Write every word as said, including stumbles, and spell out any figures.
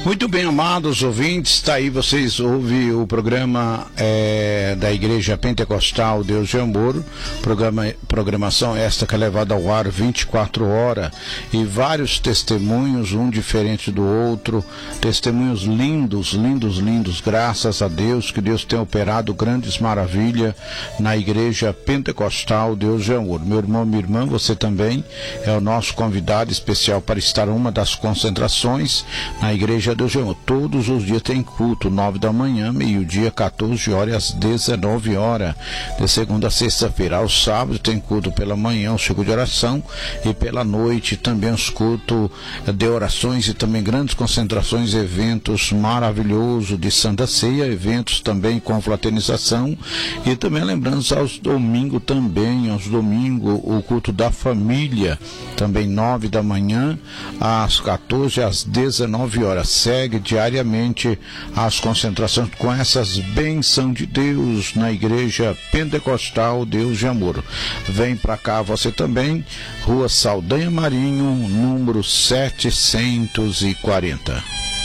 Muito bem, amados ouvintes, está aí, vocês ouvem o programa é, da Igreja Pentecostal Deus de Amor, programa, programação esta que é levada ao ar vinte e quatro horas, e vários testemunhos, um diferente do outro, testemunhos lindos, lindos, lindos, graças a Deus, que Deus tem operado grandes maravilhas na Igreja Pentecostal Deus de Amor. Meu irmão, minha irmã, você também é o nosso convidado especial para estar em uma das concentrações na Igreja Deus de Amor. Todos os dias tem culto, nove da manhã, meio-dia, quatorze horas, às dezenove horas, de segunda a sexta-feira. Aos sábados tem culto pela manhã, o ciclo de oração, e pela noite também os cultos de orações e também grandes concentrações, eventos maravilhosos de Santa Ceia, eventos também com fraternização, e também lembrando aos domingos também, aos domingos, o culto da família, também nove da manhã, às quatorze, às dezenove horas. Segue diariamente as concentrações com essas bênçãos de Deus na Igreja Pentecostal Deus de Amor. Vem para cá você também, Rua Saldanha Marinho, número setecentos e quarenta.